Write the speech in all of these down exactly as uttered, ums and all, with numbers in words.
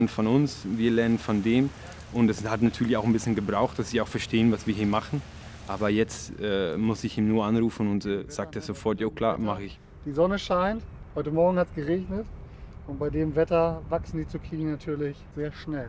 von uns, wir lernen von dem. Und es hat natürlich auch ein bisschen gebraucht, dass sie auch verstehen, was wir hier machen. Aber jetzt äh, muss ich ihm nur anrufen und äh, sagt er sofort, jo klar, mache ich. Die Sonne scheint, heute Morgen hat es geregnet und bei dem Wetter wachsen die Zucchini natürlich sehr schnell.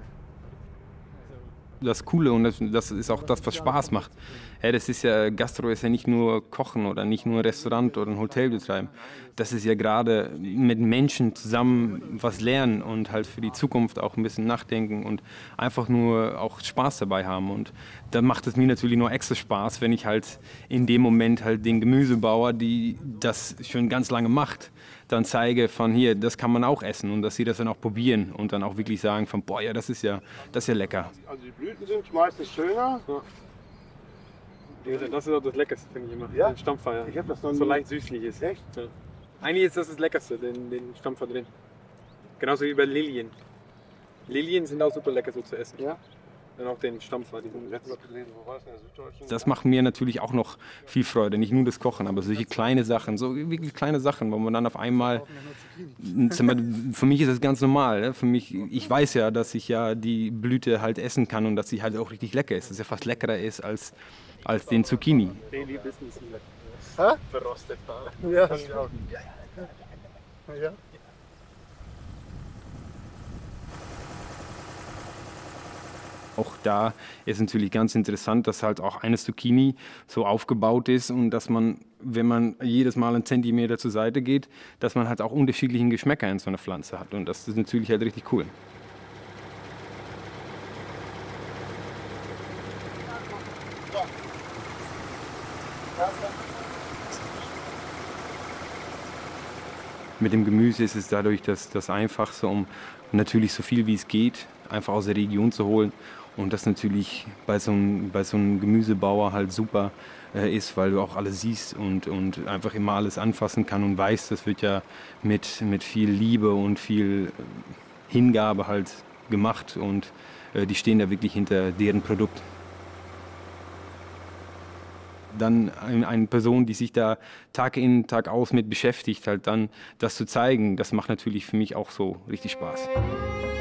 Das Coole und das, das ist auch das, was Spaß macht. Ja, das ist ja, Gastro ist ja nicht nur Kochen oder nicht nur ein Restaurant oder ein Hotel betreiben. Das ist ja gerade mit Menschen zusammen was lernen und halt für die Zukunft auch ein bisschen nachdenken und einfach nur auch Spaß dabei haben. Und da macht es mir natürlich nur extra Spaß, wenn ich halt in dem Moment halt den Gemüsebauer, die das schon ganz lange macht, dann zeige von hier, das kann man auch essen und dass sie das dann auch probieren und dann auch wirklich sagen von, boah, ja, das ist ja, das ist ja lecker. Also die Blüten sind meistens schöner. Ja. Das ist auch das Leckerste, finde ich immer. Ja? Den Stampfer, ja. Ich habe das noch So nie. leicht süßlich ist. Echt? Ja. Eigentlich ist das das Leckerste, den, den Stampfer drin. Genauso wie bei Lilien. Lilien sind auch super lecker so zu essen. Ja. Und auch den Stampfer. Die sind Letztes Mal gelesen, wo war es denn? Süddeutschland? Das macht mir natürlich auch noch viel Freude, nicht nur das Kochen, aber solche kleine Sachen, so wirklich kleine Sachen, wo man dann auf einmal, für mich ist das ganz normal, für mich, ich weiß ja, dass ich ja die Blüte halt essen kann und dass sie halt auch richtig lecker ist, dass sie fast leckerer ist als, als den Zucchini. Daily Business. Hä? Verrostet. Ja. Ja. Auch da ist natürlich ganz interessant, dass halt auch eine Zucchini so aufgebaut ist und dass man, wenn man jedes Mal einen Zentimeter zur Seite geht, dass man halt auch unterschiedlichen Geschmäcker in so einer Pflanze hat und das ist natürlich halt richtig cool. Mit dem Gemüse ist es dadurch das, das Einfachste, um natürlich so viel wie es geht, einfach aus der Region zu holen. Und das natürlich bei so einem, bei so einem Gemüsebauer halt super äh, ist, weil du auch alles siehst und, und einfach immer alles anfassen kann und weißt, das wird ja mit, mit viel Liebe und viel Hingabe halt gemacht und äh, die stehen da wirklich hinter deren Produkt. Dann eine Person, die sich da Tag in, Tag aus mit beschäftigt, halt dann das zu zeigen, das macht natürlich für mich auch so richtig Spaß.